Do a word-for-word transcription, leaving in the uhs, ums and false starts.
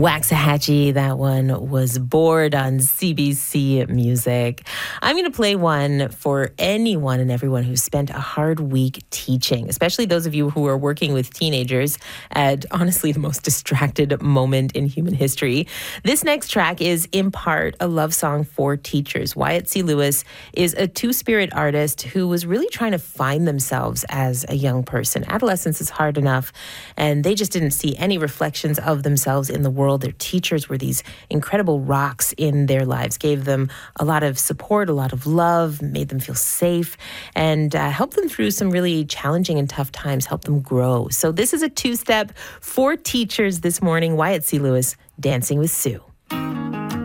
Waxahachie, that one was Bored on C B C Music. I'm going to play one for anyone and everyone who spent a hard week teaching, especially those of you who are working with teenagers at honestly the most distracted moment in human history. This next track is in part a love song for teachers. Wyatt C. Lewis is a two-spirit artist who was really trying to find themselves as a young person. Adolescence is hard enough, and they just didn't see any reflections of themselves in the world. Their teachers were these incredible rocks in their lives, gave them a lot of support, a lot of love, made them feel safe, and uh, helped them through some really challenging and tough times, helped them grow. So this is a two-step for teachers this morning. Wyatt C. Lewis, Dancing with Sue.